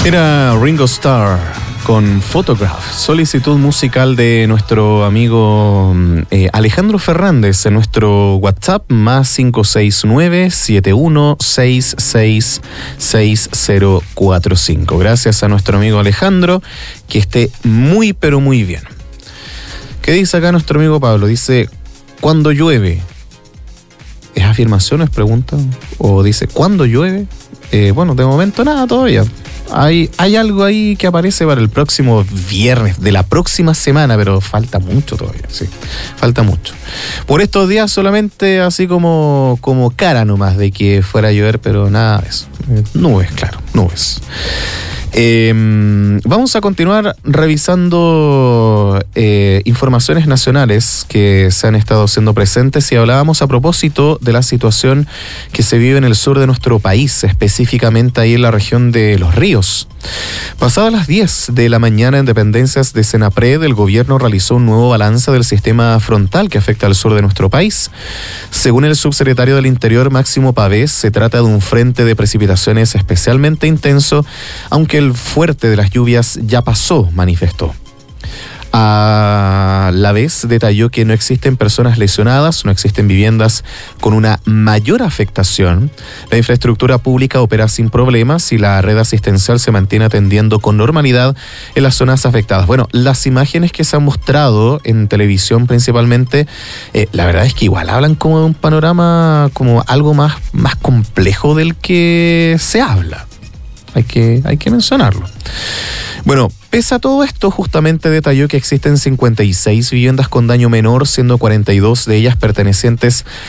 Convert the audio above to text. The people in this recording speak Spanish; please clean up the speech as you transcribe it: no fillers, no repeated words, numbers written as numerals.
Era Ringo Starr con Photograph, solicitud musical de nuestro amigo Alejandro Fernández en nuestro WhatsApp más 569-71666045. Gracias a nuestro amigo Alejandro, que esté muy pero muy bien. ¿Qué dice acá nuestro amigo Pablo? Dice, ¿cuándo llueve? ¿Es afirmación, es pregunta? ¿O dice, ¿cuándo llueve? Bueno, de momento nada todavía. Hay algo ahí que aparece para el próximo viernes de la próxima semana, pero falta mucho todavía, sí, falta mucho. Por estos días solamente así como cara nomás de que fuera a llover, pero nada de eso. Nubes, claro, nubes. Vamos a continuar revisando informaciones nacionales que se han estado haciendo presentes y hablábamos a propósito de la situación que se vive en el sur de nuestro país, específicamente ahí en la región de Los Ríos. Pasadas las 10 de la mañana en dependencias de Senapred, el gobierno realizó un nuevo balance del sistema frontal que afecta al sur de nuestro país. Según el subsecretario del Interior, Máximo Pavés, se trata de un frente de precipitaciones especialmente intenso, aunque el fuerte de las lluvias ya pasó, manifestó. A la vez detalló que no existen personas lesionadas, no existen viviendas con una mayor afectación. La infraestructura pública opera sin problemas y la red asistencial se mantiene atendiendo con normalidad en las zonas afectadas. Bueno, las imágenes que se han mostrado en televisión principalmente, la verdad es que igual hablan como de un panorama, como algo más complejo del que se habla. Hay que mencionarlo. Bueno, pese a todo esto, justamente detalló que existen 56 viviendas con daño menor, siendo 42 de ellas pertenecientes